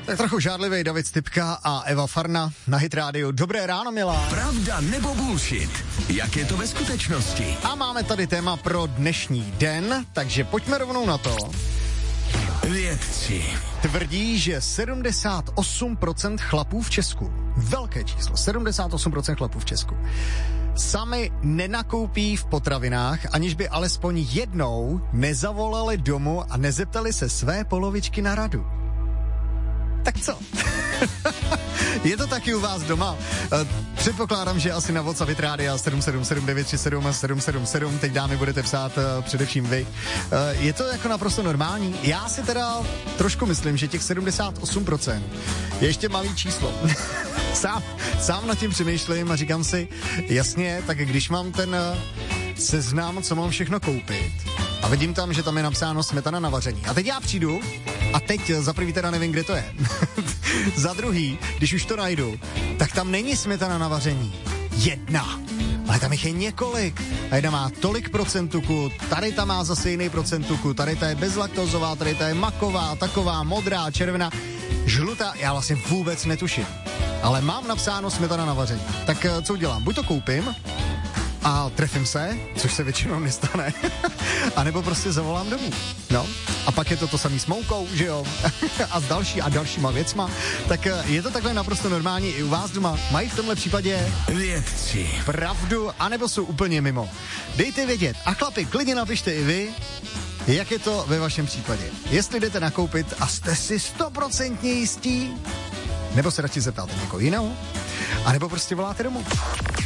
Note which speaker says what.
Speaker 1: Tak trochu žádlivý David Stypka a Eva Farna na Hit Radio. Dobré ráno, milá.
Speaker 2: Pravda nebo bullshit? Jak je to ve skutečnosti?
Speaker 1: A máme tady téma pro dnešní den, takže pojďme rovnou na to.
Speaker 2: Vědci
Speaker 1: Tvrdí, že 78% chlapů v Česku, velké číslo, 78% chlapů v Česku, sami nenakoupí v potravinách, aniž by alespoň jednou nezavolali domů a nezeptali se své polovičky na radu. Tak co? Je to taky u vás doma? Předpokládám, že asi na WhatsApp Hit Rádia 777 777. Teď, dámy, budete psát především vy. Je to jako naprosto normální? Já si teda trošku myslím, že těch 78% je ještě malý číslo. Sám nad tím přemýšlím a říkám si, jasně, tak když mám ten seznam, co mám všechno koupit, a vidím tam, že tam je napsáno smetana na vaření. A teď já přijdu a teď za prvý teda nevím, kde to je. Za druhý, když už to najdu, tak tam není smetana na vaření. Jedna. Ale tam jich je několik. A jedna má tolik procent tuku, tady ta má zase jiný procent tuku, tady ta je bezlaktozová, tady ta je maková, taková, modrá, červená, žlutá. Já vlastně vůbec netuším. Ale mám napsáno smetana na vaření. Tak co udělám? Buď to koupím a trefím se, což se většinou nestane, anebo prostě zavolám domů. No, a pak je to samý s moukou, že jo, a s dalšíma věcma. Tak je to takhle naprosto normální i u vás doma. Mají v tomhle případě
Speaker 2: vědci
Speaker 1: pravdu, anebo jsou úplně mimo. Dejte vědět. A chlapi, klidně napište i vy, jak je to ve vašem případě. Jestli jdete nakoupit a jste si 100% jistí, nebo se radši zeptáte někoho jiného, anebo prostě voláte domů.